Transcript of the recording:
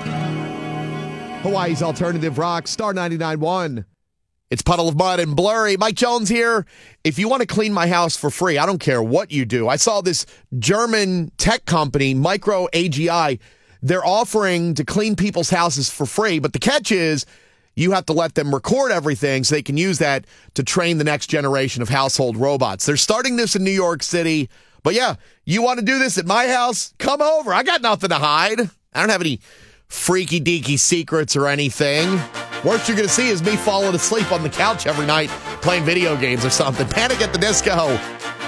Hawaii's Alternative Rock, Star 99.1. It's Puddle of Mud and Blurry. Mike Jones here. If you want to clean my house for free, I don't care what you do. I saw this German tech company, Micro AGI. They're offering to clean people's houses for free, but the catch is you have to let them record everything so they can use that to train the next generation of household robots. They're starting this in New York City. But yeah, you want to do this at my house? Come over. I got nothing to hide. I don't have any freaky deaky secrets or anything. Worst you're going to see is me falling asleep on the couch every night playing video games or something. Panic at the Disco.